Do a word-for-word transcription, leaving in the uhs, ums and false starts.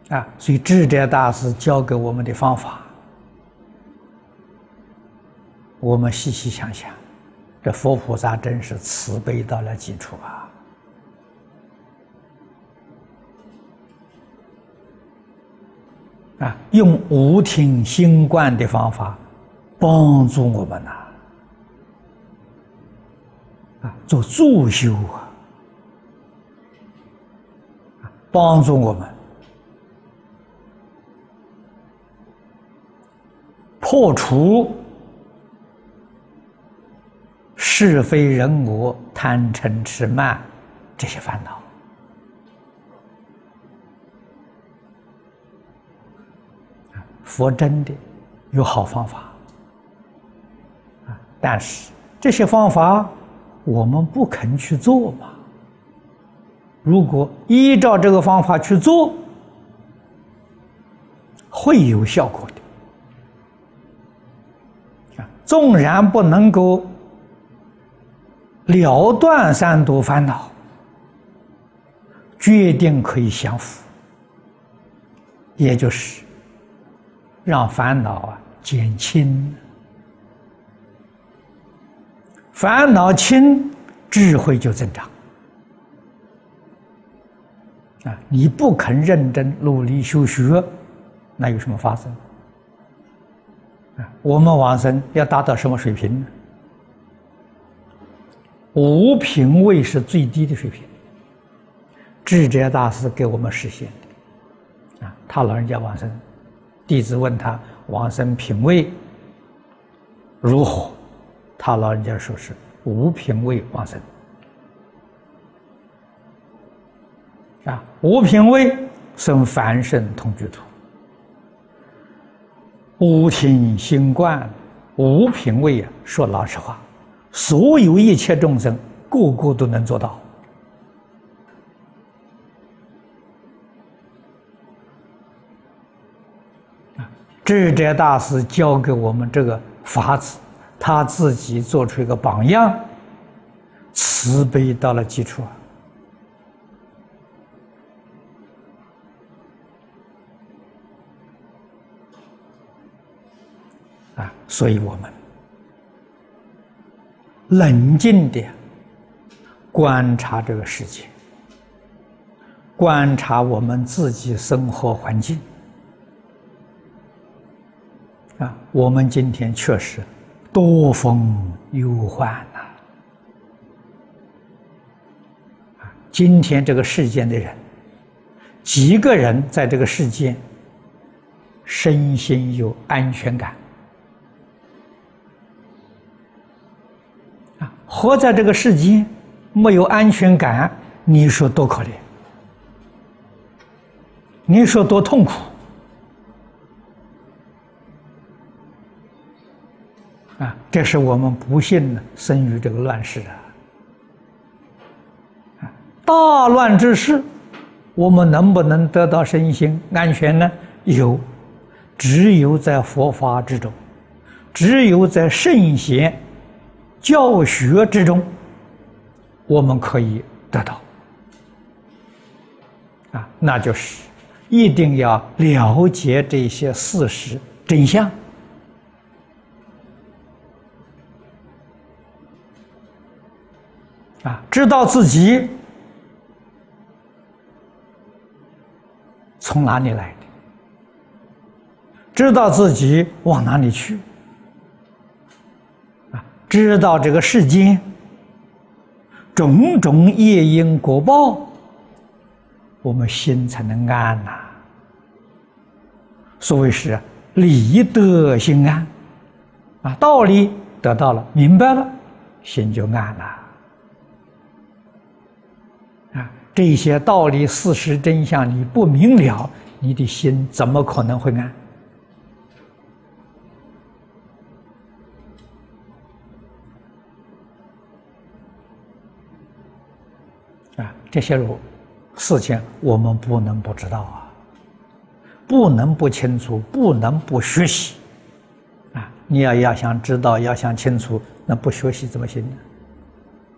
啊，所以智者大师教给我们的方法，我们细细想想，这佛菩萨真是慈悲到了极处啊！啊，用无听心观的方法帮助我们呐、啊，啊，做助修啊，帮助我们破除是非人我、贪嗔痴慢这些烦恼。佛真的有好方法啊，但是这些方法我们不肯去做嘛。如果依照这个方法去做，会有效果的啊。纵然不能够了断三毒烦恼，决定可以降伏，也就是让烦恼啊减轻，烦恼轻，智慧就增长。啊，你不肯认真努力修学，那有什么发生？啊，我们往生要达到什么水平呢？五品位是最低的水平，智者大师给我们实现的。啊，他老人家往生，弟子问他往生品位如何，他老人家说是五品位往生。啊，五品位生凡圣同居土，无听心观，五品位啊，说老实话，所有一切众生个个都能做到。智者大师教给我们这个法子，他自己做出一个榜样，慈悲到了极处啊！啊，所以我们冷静地观察这个世界，观察我们自己生活环境。啊，我们今天确实多风忧患呐！啊，今天这个世间的人，几个人在这个世间身心有安全感？啊，活在这个世间没有安全感，你说多可怜？你说多痛苦？啊，这是我们不幸呢生于这个乱世啊！啊，大乱之时，我们能不能得到身心安全呢？有，只有在佛法之中，只有在圣贤教学之中，我们可以得到。啊，那就是一定要了解这些事实真相。啊，知道自己从哪里来的，知道自己往哪里去，啊，知道这个世间种种业因果报，我们心才能安呐、啊。所谓是理得心安，啊，道理得到了，明白了，心就安了。啊，这些道理、事实、真相你不明了，你的心怎么可能会安？啊，这些事情我们不能不知道啊，不能不清楚，不能不学习。啊，你要要想知道，要想清楚，那不学习怎么行呢？